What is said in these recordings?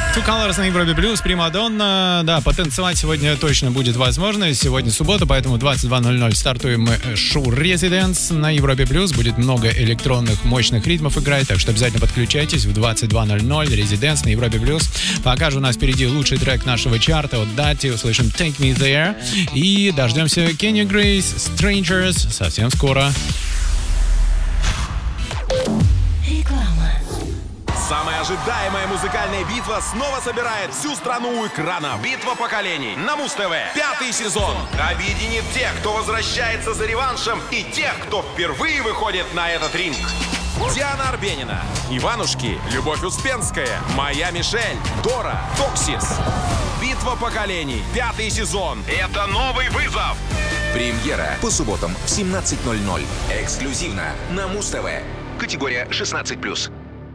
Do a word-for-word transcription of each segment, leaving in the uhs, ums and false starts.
Two Colors на Европе Плюс, Примадонна. Да, потанцевать сегодня точно будет возможно. Сегодня суббота, поэтому в двадцать два ноль ноль стартуем мы шоу Residence на Европе Плюс. Будет много электронных мощных ритмов играть, так что обязательно подключайтесь в двадцать два ноль ноль. Residence на Европе Плюс. Пока же у нас впереди лучший трек нашего чарта от Дати. Услышим Take Me There. И дождемся Kenya Grace, Strangers совсем скоро. Самая ожидаемая музыкальная битва снова собирает всю страну у экрана. Битва поколений на Муз-ТВ. Пятый сезон объединит тех, кто возвращается за реваншем, и тех, кто впервые выходит на этот ринг. Диана Арбенина, Иванушки, Любовь Успенская, Моя Мишель, Дора, Токсис. Битва поколений. Пятый сезон. Это новый вызов. Премьера по субботам в семнадцать ноль ноль. Эксклюзивно на Муз-ТВ. Категория шестнадцать плюс.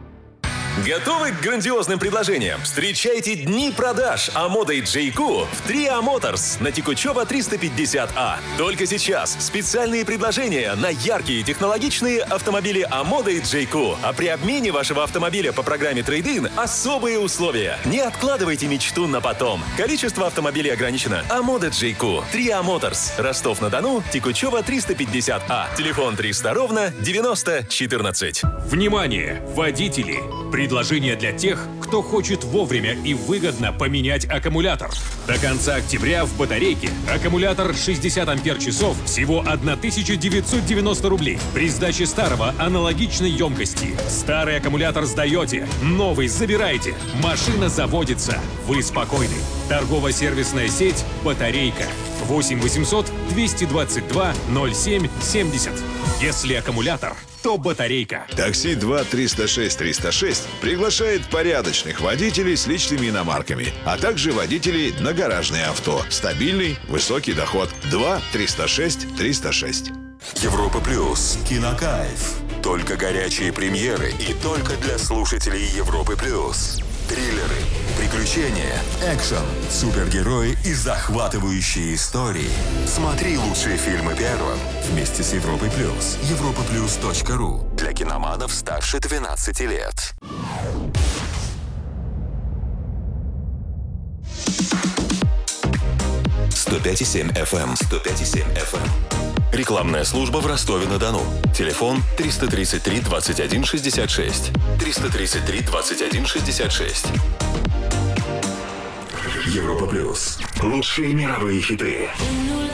Готовы к грандиозным предложениям? Встречайте дни продаж Амода и Джейку в Триа Моторс на Тикучева триста пятьдесят А. Только сейчас специальные предложения на яркие технологичные автомобили Амода и Джейку. А при обмене вашего автомобиля по программе Трейд-ин особые условия. Не откладывайте мечту на потом. Количество автомобилей ограничено. Амода Джейку. Триа Моторс. Ростов-на-Дону. Тикучева триста пятьдесят А. Телефон триста ровно девяносто четырнадцать. Внимание, водители! Предложение для тех, кто хочет вовремя и выгодно поменять аккумулятор. До конца октября в батарейке аккумулятор шестьдесят ампер-часов всего тысяча девятьсот девяносто рублей. При сдаче старого аналогичной емкости. Старый аккумулятор сдаете, новый забираете. Машина заводится. Вы спокойны. Торгово-сервисная сеть «Батарейка». восемь восемьсот двести двадцать два ноль семь семьдесят. Если аккумулятор, то батарейка. Такси два триста шесть триста шесть приглашает порядочных водителей с личными иномарками, а также водителей на гаражные авто. Стабильный, высокий доход. два триста шесть триста шесть. Европа Плюс. Кинокайф. Только горячие премьеры и только для слушателей Европы Плюс. Триллеры, приключения, экшен, супергерои и захватывающие истории. Смотри лучшие фильмы первым вместе с Европой Плюс. европа плюс точка ру. Для киноманов старше двенадцати лет. сто пять и семь эф эм. сто пять и семь эф эм. Рекламная служба в Ростове-на-Дону. Телефон триста тридцать три двадцать один шестьдесят шесть. триста тридцать три двадцать один шестьдесят шесть. Европа Плюс. Лучшие мировые хиты.